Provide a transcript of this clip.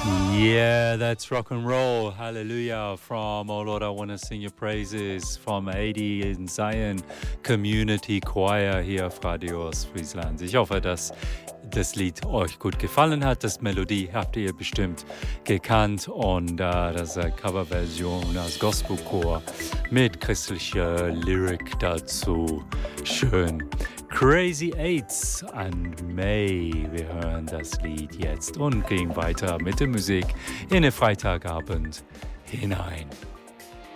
Yeah, that's rock and roll. Hallelujah. From Oh Lord, I Want to Sing Your Praises from 80 in Zion Community Choir hier auf Radio Ostfriesland. Ich hoffe, dass das Lied euch gut gefallen hat. Das Melodie habt ihr bestimmt gekannt. Und das ist eine Coverversion als Gospelchor mit christlicher Lyrik dazu. Schön. Crazy Eights and May. Wir hören das Lied jetzt und gehen weiter mit der Musik in den Freitagabend hinein.